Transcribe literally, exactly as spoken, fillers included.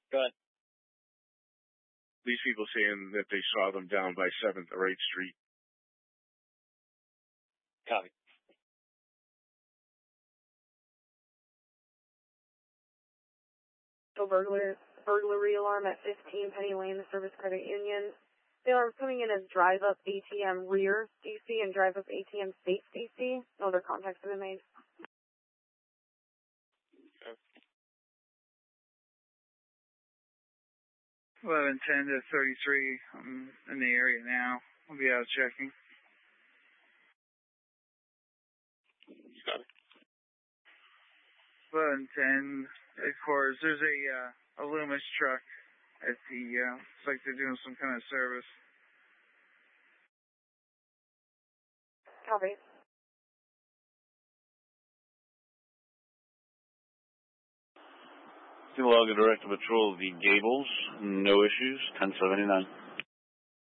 Go ahead. These people saying that they saw them down by seventh or eighth Street. Copy. So burglary, burglary alarm at fifteen Penny Lane, the Service Credit Union. The alarm's coming in as drive-up A T M rear D C and drive-up A T M safe D C. No other contacts have been made. eleven ten to thirty-three. I'm in the area now. I'll be out checking. You got it. eleven ten, headquarters. There's a, uh, a Loomis truck at the, uh, it's like they're doing some kind of service. Copy. Log a Director Patrol, the Gables, no issues, ten seventy-nine.